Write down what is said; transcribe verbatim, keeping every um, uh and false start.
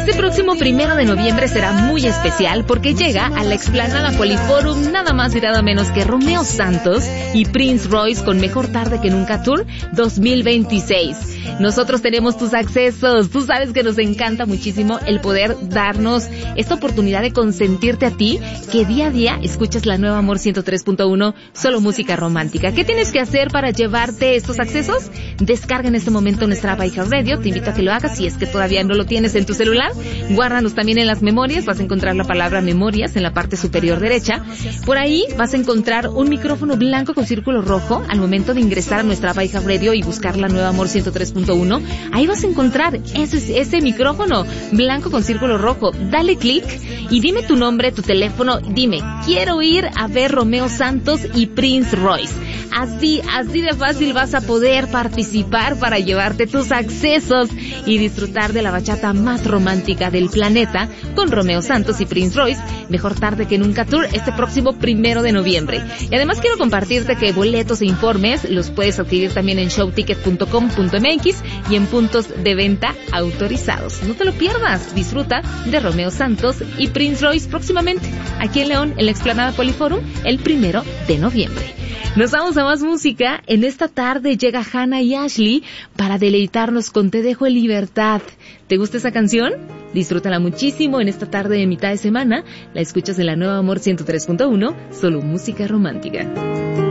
Este próximo primero de noviembre será muy especial porque llega a la explanada Poliforum nada más y nada menos que Romeo Santos y Prince Royce con Mejor Tarde que Nunca Tour dos mil veintiséis. Nosotros tenemos tus accesos. Tú sabes que nos encanta muchísimo el poder darnos esta oportunidad de consentirte a ti, que día a día escuchas la nueva Amor ciento tres punto uno, solo música romántica. ¿Qué tienes que hacer para llevarte estos accesos? Descarga en este momento nuestra app iHeartRadio. Te invito a que lo hagas si es que todavía no lo tienes en tu celular. Guárdanos también en las memorias. Vas a encontrar la palabra memorias en la parte superior derecha. Por ahí vas a encontrar un micrófono blanco con círculo rojo al momento de ingresar a nuestra app iHeartRadio y buscar la nueva Amor ciento tres punto uno. Ahí vas a encontrar ese, ese micrófono blanco con círculo rojo. Dale clic y dime tu nombre, tu teléfono. Dime, quiero ir a ver Romeo Santos y Prince Royce. Así, así de fácil vas a poder participar para llevarte tus accesos y disfrutar de la bachata más romántica del planeta con Romeo Santos y Prince Royce, Mejor Tarde que Nunca Tour, este próximo primero de noviembre. Y además quiero compartirte que boletos e informes los puedes adquirir también en showticket punto com punto m x y en puntos de venta autorizados. No te lo pierdas, disfruta de Romeo Santos y Prince Royce próximamente aquí en León, en la explanada Poliforum, el primero de noviembre. Nos vamos a más música. En esta tarde llega Hannah y Ashley para deleitarnos con Te Dejo en Libertad. ¿Te gusta esa canción? Disfrútala muchísimo en esta tarde de mitad de semana. La escuchas en la nueva Amor ciento tres punto uno, solo música romántica.